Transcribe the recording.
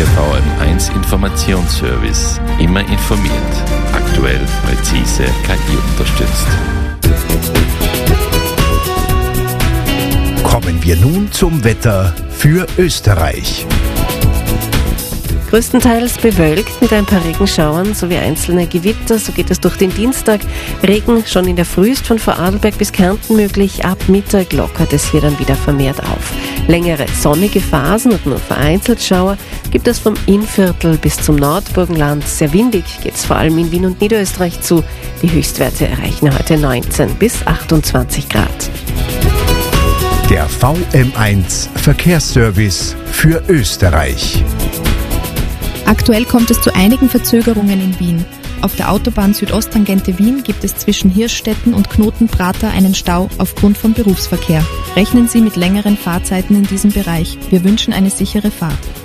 Ihr VM1 Informationsservice. Immer informiert. Aktuell, präzise, KI unterstützt. Kommen wir nun zum Wetter für Österreich. Größtenteils bewölkt mit ein paar Regenschauern sowie einzelne Gewitter. So geht es durch den Dienstag. Regen schon in der Früh ist von Vorarlberg bis Kärnten möglich. Ab Mittag lockert es hier dann wieder vermehrt auf. Längere sonnige Phasen und nur vereinzelt Schauer gibt es vom Innviertel bis zum Nordburgenland. Sehr windig geht es vor allem in Wien und Niederösterreich zu. Die Höchstwerte erreichen heute 19 bis 28 Grad. Der VM1 Verkehrsservice für Österreich. Aktuell kommt es zu einigen Verzögerungen in Wien. Auf der Autobahn Südosttangente Wien gibt es zwischen Hirschstetten und Knotenprater einen Stau aufgrund von Berufsverkehr. Rechnen Sie mit längeren Fahrzeiten in diesem Bereich. Wir wünschen eine sichere Fahrt.